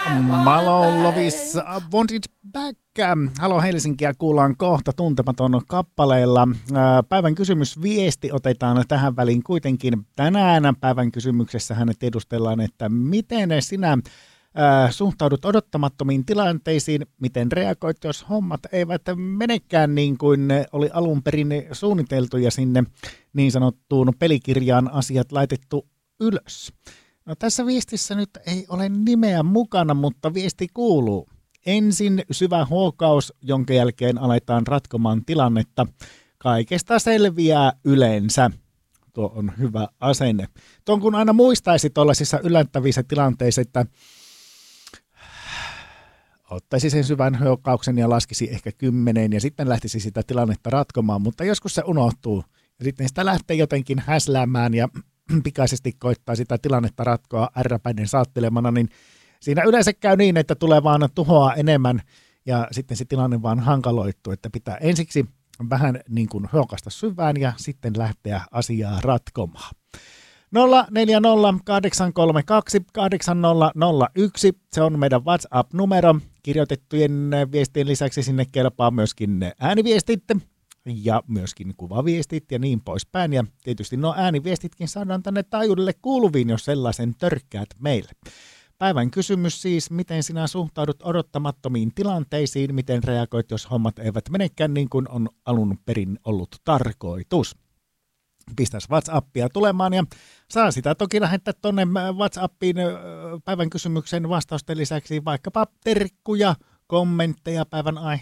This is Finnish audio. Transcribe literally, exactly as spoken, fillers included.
Malo Lovis, Want It Back. Halo Helsinkiä kuullaan kohta Tuntematon kappaleilla. Päivän kysymys viesti otetaan tähän väliin kuitenkin. Tänään päivän kysymyksessä hänet edustellaan, että miten sinä suhtaudut odottamattomiin tilanteisiin, miten reagoit, jos hommat eivät menekään niin kuin ne oli alun perin suunniteltu ja sinne niin sanottuun pelikirjaan asiat laitettu ylös. No tässä viestissä nyt ei ole nimeä mukana, mutta viesti kuuluu. Ensin syvä huokaus, jonka jälkeen aletaan ratkomaan tilannetta. Kaikesta selviää yleensä. Tuo on hyvä asenne. Tuon kun aina muistaisi tuollaisissa yllättävissä tilanteissa, että ottaisi sen syvän huokauksen ja laskisi ehkä kymmeneen ja sitten lähtisi sitä tilannetta ratkomaan, mutta joskus se unohtuu. Ja sitten sitä lähtee jotenkin häsläämään ja pikaisesti koittaa sitä tilannetta ratkoa ärräpäiden saattelemana, niin siinä yleensä käy niin, että tulee vaan tuhoa enemmän ja sitten se tilanne vaan hankaloittuu, että pitää ensiksi vähän niin kuin huokasta syvään ja sitten lähteä asiaa ratkomaan. nolla neljä nolla kahdeksan kolme kaksi kahdeksan nolla nolla yksi, se on meidän WhatsApp-numero. Kirjoitettujen viestien lisäksi sinne kelpaa myöskin ääniviestit ja myöskin kuvaviestit ja niin poispäin. Ja tietysti nuo ääniviestitkin saadaan tänne taajuudelle kuuluviin, jos sellaisen törkkäät meille. Päivän kysymys siis, miten sinä suhtaudut odottamattomiin tilanteisiin, miten reagoit, jos hommat eivät menekään niin kuin on alun perin ollut tarkoitus. Pistäisi WhatsAppia tulemaan ja saa sitä toki lähettää tuonne WhatsAppiin päivän kysymyksen vastausten lisäksi vaikkapa terkkuja, kommentteja päivän